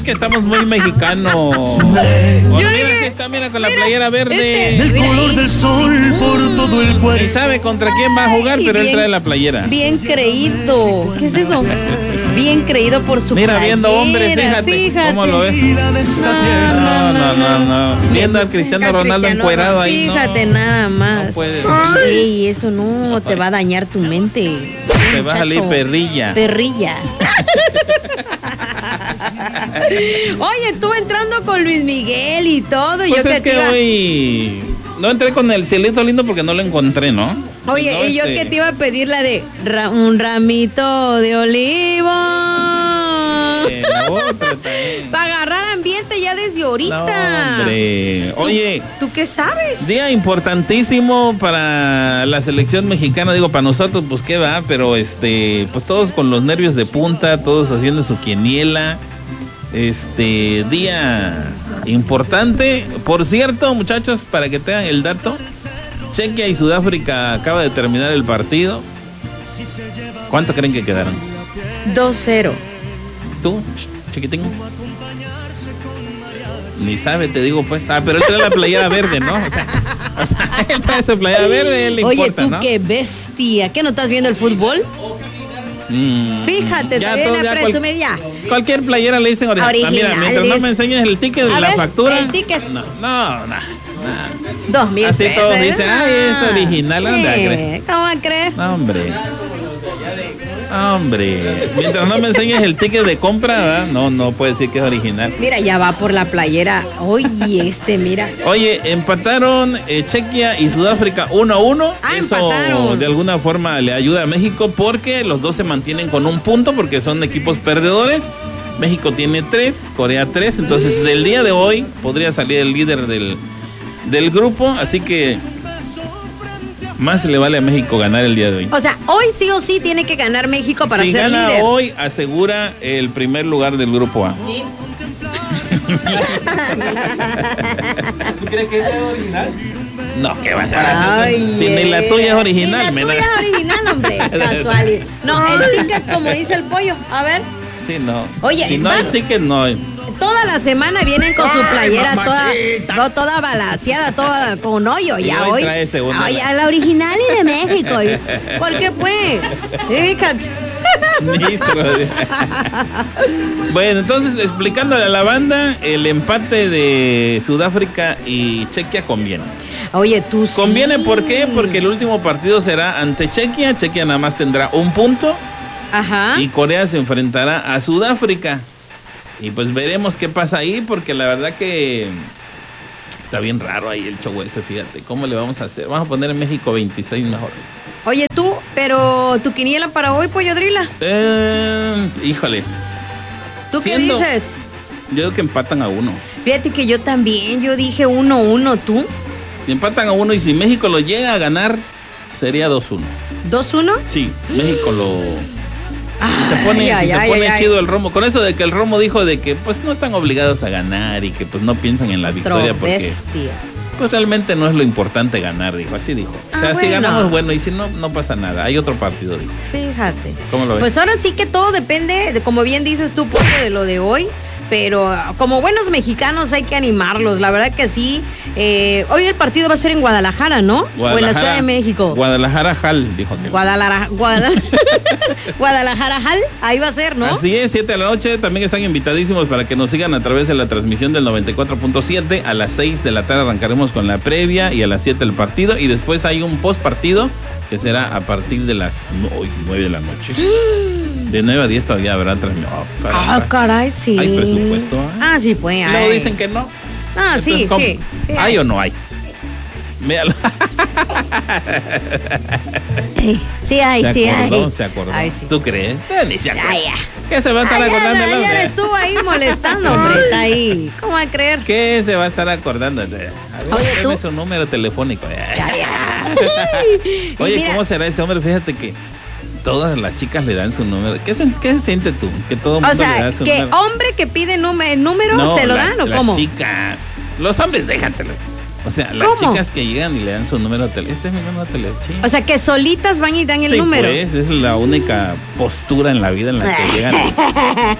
que estamos muy mexicanos. Bueno, mira, aquí está, mira, con la playera verde. El color del sol por todo el cuerpo. Y sabe contra quién va a jugar, pero él trae la playera. Bien creído. ¿Qué es eso? Bien creído por su Mira, playera. viendo hombres, fíjate. ¿Cómo lo ves? No. Viendo al Cristiano Ronaldo encuerado ahí. Fíjate nada más. No puede. Sí, eso no te va a dañar tu mente. Te va a salir perrilla. Oye, tú entrando con Luis Miguel y todo. Pues yo es que hoy no entré con el cielito lindo porque no lo encontré, ¿no? Oye, no, y yo que te iba a pedir la de un ramito de olivo. Para agarrar ambiente ya desde ahorita. No, hombre. Oye, ¿Tú qué sabes? Día importantísimo para la selección mexicana, digo, para nosotros, pues qué va, pero pues todos con los nervios de punta, todos haciendo su quiniela. Día importante. Por cierto, muchachos, para que tengan el dato, Chequia y Sudáfrica acaba de terminar el partido. ¿Cuánto creen que quedaron? 2-0. ¿Tú, chiquitín? Ni sabe, te digo, pues. Pero él trae la playera verde, ¿no? O sea, él trae su playera verde, él le importa, Oye, tú ¿no? qué bestia. ¿Qué no estás viendo el fútbol? Fíjate, ya te todo, viene a ya presumir ya. Cualquier playera le dicen original. Mira, mientras no me enseñes el ticket de la factura. El ticket. No. 2,000 Así pesos. todos dicen, ay, es original. ¿Dónde va a creer? ¿Cómo va a creer? No, hombre. Mientras no me enseñes el ticket de compra, ¿verdad? No puede decir que es original. Mira, ya va por la playera. Oye, mira. Oye, empataron Chequia y Sudáfrica 1-1. Eso empataron. de alguna forma le ayuda a México porque los dos se mantienen con un punto porque son equipos perdedores. México tiene 3, Corea 3. Entonces, del día de hoy podría salir el líder del grupo. Así que más le vale a México ganar el día de hoy. O sea, hoy sí o sí tiene que ganar México para si ser gana líder. Hoy asegura el primer lugar del grupo A. ¿Tú crees que es original? No, ¿qué va a ser? Si ni la tuya es original, ni la tuya es original, hombre. Casualidad. No, el ticket, como dice el pollo. A ver. Sí, no. Oye, si no hay ticket, no hay. Toda la semana vienen con su playera toda balaseada, toda con hoyo. Y ya hoy hoy. trae segunda. Ay, a la original y de México. ¿Por qué pues? Fíjate. Bueno, entonces explicándole a la banda, el empate de Sudáfrica y Chequia conviene. Oye, tú conviene, sí. ¿por qué? Porque el último partido será ante Chequia. Chequia nada más tendrá un punto. Ajá. Y Corea se enfrentará a Sudáfrica. Y pues veremos qué pasa ahí, porque la verdad que está bien raro ahí el show ese, fíjate. ¿Cómo le vamos a hacer? Vamos a poner en México 26 mejor. Oye, tú, pero tu quiniela para hoy, Pollo Drila. Híjole. ¿Tú qué dices? Yo digo que empatan a 1. Fíjate que yo también, yo dije 1-1, ¿tú? Empatan a 1 y si México lo llega a ganar, sería 2-1. ¿2-1? Sí, México lo... se pone chido el Romo. Con eso de que el Romo dijo de que pues no están obligados a ganar y que pues no piensan en la victoria porque pues realmente no es lo importante ganar, dijo, así dijo. O sea, si ganamos, bueno, y si no, no pasa nada. Hay otro partido, dijo. Fíjate. ¿Cómo lo ves? Pues ahora sí que todo depende, como bien dices tú, Pollo, de lo de hoy. Pero como buenos mexicanos hay que animarlos, la verdad que sí. Hoy el partido va a ser en Guadalajara, ¿no? O en la Ciudad de México. Guadalajara Jal, dijo aquel. Guadalajara Jal, ahí va a ser, ¿no? Así es, 7 de la noche, también están invitadísimos para que nos sigan a través de la transmisión del 94.7. A las 6 de la tarde arrancaremos con la previa y a las 7 el partido. Y después hay un post partido que será a partir de las 9 de la noche. De 9 a 10 todavía habrá transmisión. Caray, sí. Hay presupuesto. Sí, pues. Luego dicen que no. Entonces, sí. ¿Hay o no hay? Míralo. Sí hay. Se acordó. Ay, sí. ¿Tú crees? Ni se acuerda. Ya. ¿Qué se va a estar acordando? Ya estuvo ahí molestando, hombre. Está ahí. ¿Cómo va a creer? ¿Qué se va a estar acordando? Oye, tú. Su número telefónico. Ya. Oye, ¿cómo será ese hombre? Fíjate que todas las chicas le dan su número. ¿Qué se siente tú? Que todo mundo le da su número. Hombre que pide el número, ¿se lo dan o cómo? Las chicas. Los hombres, déjatelo. O sea, las chicas que llegan y le dan su número de teléfono. Este es mi número de teléfono. O sea, que solitas van y dan el número. Pues, es la única postura en la vida en la que llegan.